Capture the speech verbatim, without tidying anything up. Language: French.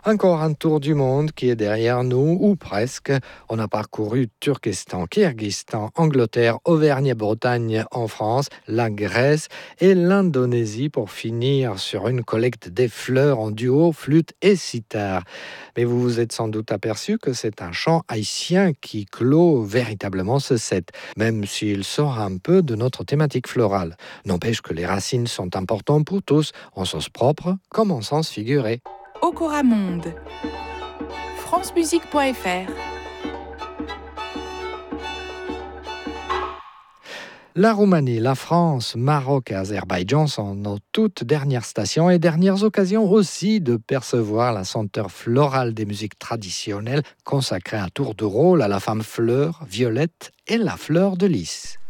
Encore un tour du monde qui est derrière nous, ou presque. On a parcouru Turkestan, Kirghizistan, Angleterre, Auvergne-Bretagne en France, la Grèce et l'Indonésie pour finir sur une collecte des fleurs en duo, flûte et sitar. Mais vous vous êtes sans doute aperçu que c'est un chant haïtien qui clôt véritablement ce set, même s'il sort un peu de notre thématique florale. N'empêche que les racines sont importantes pour tous, en sens propre comme en sens figuré. Okora Monde, francemusique point f r. La Roumanie, la France, Maroc et Azerbaïdjan sont nos toutes dernières stations et dernières occasions aussi de percevoir la senteur florale des musiques traditionnelles consacrées à tour de rôle à la femme fleur, Violette et la fleur de lys.